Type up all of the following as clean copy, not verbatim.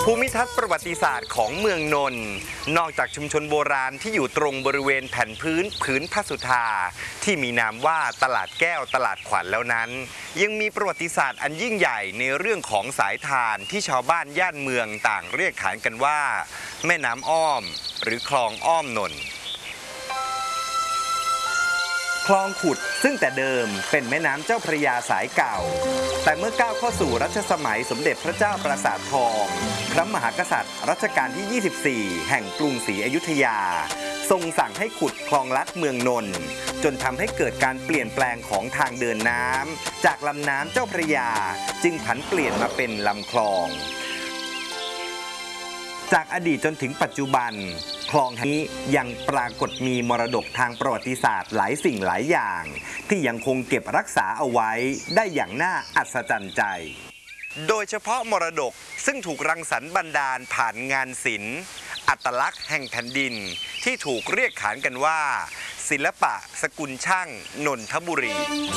ภูมิทัศน์ประวัติศาสตร์ของเมืองนนท์นอกจากชุมชนโบราณที่อยู่ตรงบริเวณแผ่นพื้นพระสุธาที่มีนามว่าตลาดแก้วตลาดขวัญแล้วนั้นยังมีประวัติศาสตร์อันยิ่งใหญ่ในเรื่องของสายทานที่ชาวบ้านย่านเมืองต่างเรียกขานกันว่าแม่น้ำอ้อมหรือคลองอ้อมนนท์คลองขุดซึ่งแต่เดิมเป็นแม่น้ำเจ้าพระยาสายเก่าแต่เมื่อก้าวเข้าสู่รัชสมัยสมเด็จพระเจ้าปราสาททองพระมหากษัตริย์รัชกาลที่ 24 แห่งกรุงศรีอยุธยาทรงสั่งให้ขุดคลองลัดเมืองนนท์จนทำให้เกิดการเปลี่ยนแปลงของทางเดินน้ำจากลำน้ำเจ้าพระยาจึงผันเปลี่ยนมาเป็นลำคลองจากอดีตจนถึงปัจจุบันคลองนี้ยังปรากฏมีมรดกทางประวัติศาสตร์หลายสิ่งหลายอย่างที่ยังคงเก็บรักษาเอาไว้ได้อย่างน่าอัศจรรย์ใจโดยเฉพาะมรดกซึ่งถูกรังสรรค์บันดาลผ่านงานศิลป์อัตลักษณ์แห่งแผ่นดินที่ถูกเรียกขานกันว่าศิลปะสกุลช่างนนทบุรี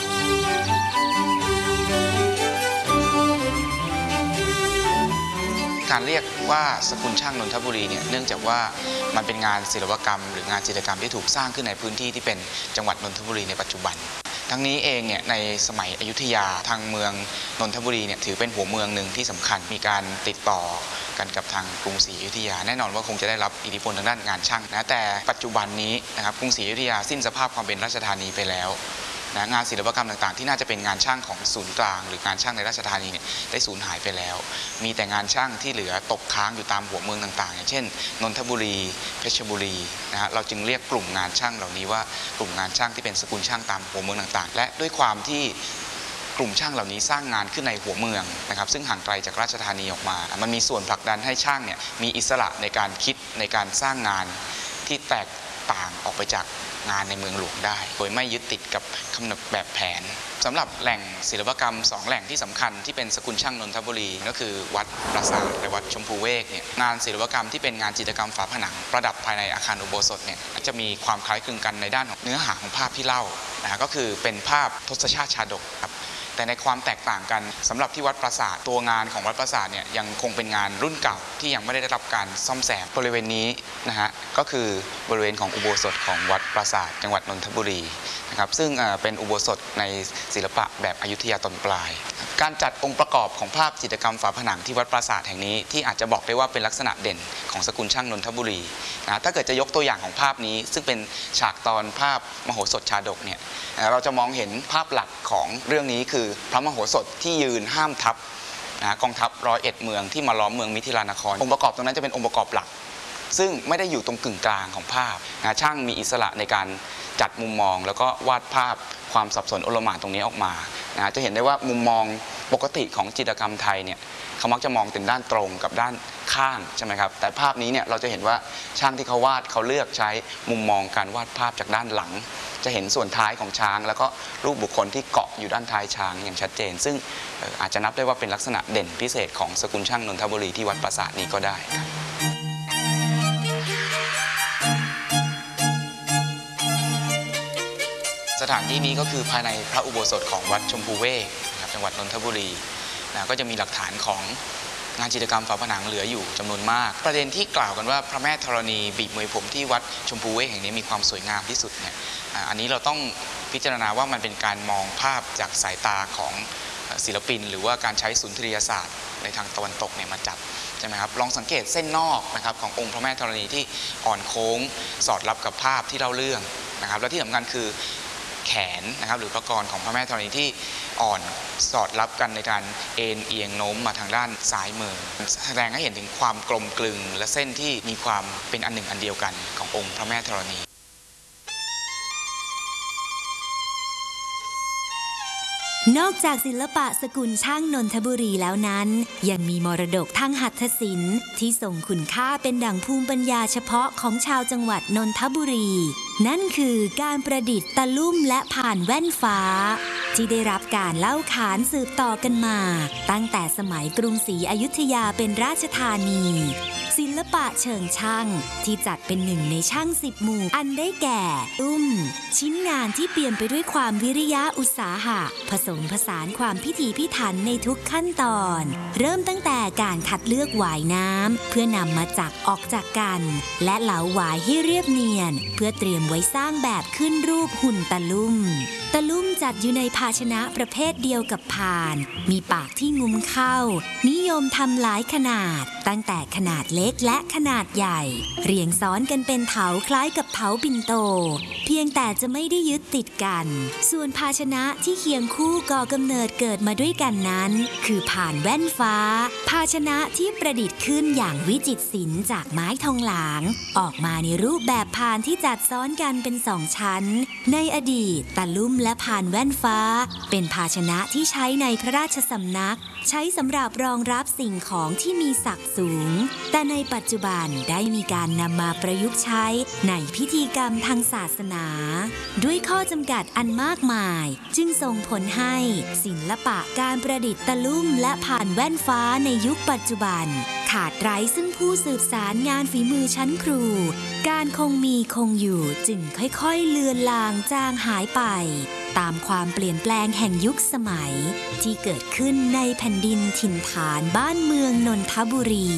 การเรียกว่าสกุลช่างนนทบุรีเนี่ยเนื่องจากว่ามันเป็นงานศิลปกรรมหรืองานจิตรกรรมที่ถูกสร้างขึ้นในพื้นที่ที่เป็นจังหวัดนนทบุรีในปัจจุบันทั้งนี้เองเนี่ยในสมัยอยุธยาทางเมืองนนทบุรีเนี่ยถือเป็นหัวเมืองหนึ่งที่สำคัญมีการติดต่อกันกับทางกรุงศรีอยุธยาแน่นอนว่าคงจะได้รับอิทธิพลทางด้านงานช่างนะแต่ปัจจุบันนี้นะครับกรุงศรีอยุธยาสิ้นสภาพความเป็นราชธานีไปแล้วนะงานศิลปกรรมต่างๆที่น่าจะเป็นงานช่างของศูนย์กลางหรืองานช่างในราชธานีเนี่ยได้สูญหายไปแล้วมีแต่งานช่างที่เหลือตกค้างอยู่ตามหัวเมืองต่างๆอย่างเช่นนนทบุรีเพชรบุรีนะฮะเราจึงเรียกกลุ่มงานช่างเหล่านี้ว่ากลุ่มงานช่างที่เป็นสกุลช่างตามหัวเมืองต่างๆและด้วยความที่กลุ่มช่างเหล่านี้สร้างงานขึ้นในหัวเมืองนะครับซึ่งห่างไกลจากราชธานีออกมามันมีส่วนผลักดันให้ช่างเนี่ยมีอิสระในการคิดในการสร้างงานที่แตกต่างออกไปจากงานในเมืองหลวงได้โดยไม่ยึดติดกับกำหนดแบบแผนสำหรับแหล่งศิลปกรรม2แหล่งที่สำคัญที่เป็นสกุลช่างนนทบุรีก็คือวัดปราสาทและวัดชมพูเวกเนี่ยงานศิลปกรรมที่เป็นงานจิตรกรรมฝาผนังประดับภายในอาคารอุโบสถเนี่ยจะมีความคล้ายคลึงกันในด้านของเนื้อหาของภาพที่เล่าก็คือเป็นภาพทศชาติชาดกครับแต่ในความแตกต่างกันสำหรับที่วัดปราสาทตัวงานของวัดปราสาทเนี่ยยังคงเป็นงานรุ่นเก่าที่ยังไม่ได้รับการซ่อมแซมบริเวณนี้นะฮะก็คือบริเวณของอุโบสถของวัดปราสาทจังหวัดนนทบุรีนะครับซึ่งเป็นอุโบสถในศิลปะแบบอยุธยาตอนปลายการจัดองค์ประกอบของภาพจิตรกรรมฝาผนังที่วัดปราสาทแห่งนี้ที่อาจจะบอกได้ว่าเป็นลักษณะเด่นของสกุลช่างนนทบุรีนะถ้าเกิดจะยกตัวอย่างของภาพนี้ซึ่งเป็นฉากตอนภาพมโหสถชาดกเนี่ยเราจะมองเห็นภาพหลักของเรื่องนี้คือพระมโหสถที่ยืนห้ามทัพกองทัพ101เมืองที่มาล้อมเมืองมิถิลานครองค์ประกอบตรงนั้นจะเป็นองค์ประกอบหลักซึ่งไม่ได้อยู่ตรงกึ่งกลางของภาพช่างมีอิสระในการจัดมุมมองแล้วก็วาดภาพความสับสนโอลหม่านตรงนี้ออกมาจะเห็นได้ว่ามุมมองปกติของจิตรกรรมไทยเนี่ยเขามักจะมองถึงด้านตรงกับด้านข้างใช่ไหมครับแต่ภาพนี้เนี่ยเราจะเห็นว่าช่างที่เขาวาดเขาเลือกใช้มุมมองการวาดภาพจากด้านหลังจะเห็นส่วนท้ายของช้างแล้วก็รูปบุคคลที่เกาะอยู่ด้านท้ายช้างอย่างชัดเจนซึ่งอาจจะนับได้ว่าเป็นลักษณะเด่นพิเศษของสกุลช่างนนทบุรีที่วัดปราสาทนี้ก็ได้สถานที่นี้ก็คือภายในพระอุโบสถของวัดชมพูเวกนะครับจังหวัดนนทบุรีก็จะมีหลักฐานของงานจิตรกรรมฝาผนังเหลืออยู่จำนวนมากประเด็นที่กล่าวกันว่าพระแม่ธรณีบีบมวยผมที่วัดชมพูเวกแห่งนี้มีความสวยงามที่สุดเนี่ยอันนี้เราต้องพิจารณาว่ามันเป็นการมองภาพจากสายตาของศิลปินหรือว่าการใช้สุนทรียศาสตร์ในทางตะวันตกเนี่ยมาจับใช่ไหมครับลองสังเกตเส้นนอกนะครับขององค์พระแม่ธรณีที่อ่อนโค้งสอดรับกับภาพที่เล่าเรื่องนะครับและที่สำคัญคือแขนนะครับหรือพระกรของพระแม่ธรณีที่อ่อนสอดรับกันในการเอ็นเอียงโน้มมาทางด้านซ้ายมือแสดงให้เห็นถึงความกลมกลึงและเส้นที่มีความเป็นอันหนึ่งอันเดียวกันขององค์พระแม่ธรณีนอกจากศิลปะสกุลช่างนนทบุรีแล้วนั้นยังมีมรดกทางหัตถศิลป์ที่ทรงคุณค่าเป็นดั่งภูมิปัญญาเฉพาะของชาวจังหวัดนนทบุรีนั่นคือการประดิษฐ์ตะลุ่มและผ่านแว่นฟ้าที่ได้รับการเล่าขานสืบต่อกันมาตั้งแต่สมัยกรุงศรีอยุธยาเป็นราชธานีศิลปะเชิงช่างที่จัดเป็นหนึ่งในช่าง10 หมู่อันได้แก่ชิ้นงานที่เปลี่ยนไปด้วยความวิริยะอุตสาหะผสมผสานความพิถีพิถันในทุกขั้นตอนเริ่มตั้งแต่การคัดเลือกหวายน้ำเพื่อนำมาจักออกจากกันและเหลาหวายให้เรียบเนียนเพื่อเตรียมไว้สร้างแบบขึ้นรูปหุ่นตะลุ่มจัดอยู่ในภาชนะประเภทเดียวกับพานมีปากที่งุ้มเข้านิยมทำหลายขนาดตั้งแต่ขนาดเล็กและขนาดใหญ่เรียงซ้อนกันเป็นเถาคล้ายกับเถาปิ่นโตเพียงแต่จะไม่ได้ยึดติดกันส่วนภาชนะที่เคียงคู่ก่อกำเนิดเกิดมาด้วยกันนั้นคือผ่านแว่นฟ้าภาชนะที่ประดิษฐ์ขึ้นอย่างวิจิตรศิลป์จากไม้ทองหลางออกมาในรูปแบบพานที่จัดซ้อนกันเป็น2 ชั้นในอดีตตะลุ่มและพานแว่นฟ้าเป็นภาชนะที่ใช้ในพระราชสำนักใช้สำหรับรองรับสิ่งของที่มีศักดิ์สูงแต่ในปัจจุบันได้มีการนำมาประยุกต์ใช้ในพิธีกรรมทางศาสนาด้วยข้อจำกัดอันมากมายจึงส่งผลให้ศิลปะการประดิษฐ์ตะลุ่มและผ่านแว่นฟ้าในยุคปัจจุบันขาดไร้ซึ่งผู้สืบสารงานฝีมือชั้นครูการคงมีคงอยู่จึงค่อยๆเลือนลางจางหายไปตามความเปลี่ยนแปลงแห่งยุคสมัยที่เกิดขึ้นในแผ่นดินถิ่นฐานบ้านเมืองนนทบุรี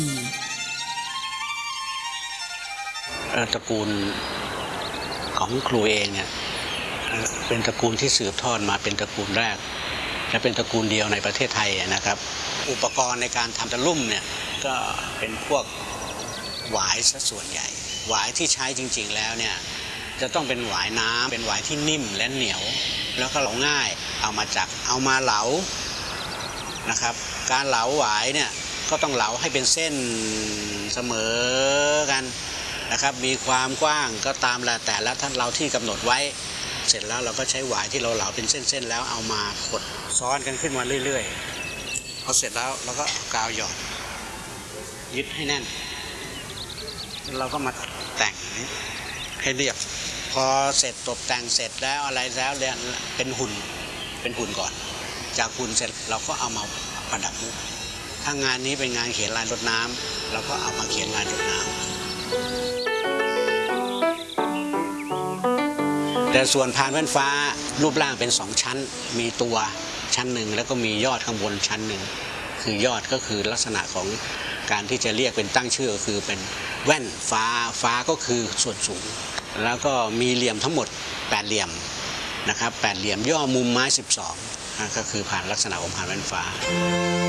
ตระกูลของครูเองเนี่ยเป็นตระกูลที่สืบทอดมาเป็นตระกูลแรกและเป็นตระกูลเดียวในประเทศไทยนะครับอุปกรณ์ในการทำตะลุ่มเนี่ยก็เป็นพวกหวายซะส่วนใหญ่หวายที่ใช้จริงๆแล้วเนี่ยจะต้องเป็นหวายน้ำเป็นหวายที่นิ่มและเหนียวแล้วก็เหลาง่ายเอามาเหลานะครับการเหลาหวายเนี่ยก็ต้องเหลาให้เป็นเส้นเสมอกันนะครับมีความกว้างก็ตามแต่ละท่านเราที่กำหนดไว้เสร็จแล้วเราก็ใช้หวายที่เราเหลาเป็นเส้นๆแล้วเอามากดซ้อนกันขึ้นมาเรื่อยๆพอเสร็จแล้วเราก็กาวหยอดยึดให้แน่นเราก็มาแต่งให้เรียบพอเสร็จตกแต่งเสร็จแล้วอะไรแล้วเนี่ยเป็นหุ่นก่อนจากหุ่นเสร็จเราก็เอามาประดับมุกถ้างานนี้เป็นงานเขียนลายรดน้ำเราก็เอามาเขียนลายรดน้ำแต่ส่วนพานแว่นฟ้ารูปร่างเป็น2 ชั้นมีตัวชั้นหนึ่งแล้วก็มียอดข้างบนชั้นหนึ่งคือยอดก็คือลักษณะของการที่จะเรียกเป็นตั้งชื่อก็คือเป็นแว่นฟ้าก็คือส่วนสูงแล้วก็มีเหลี่ยมทั้งหมด8 เหลี่ยมนะครับ8 เหลี่ยมย่อมุมไม้12ก็คือผ่านลักษณะของผ่านแว่นฟ้า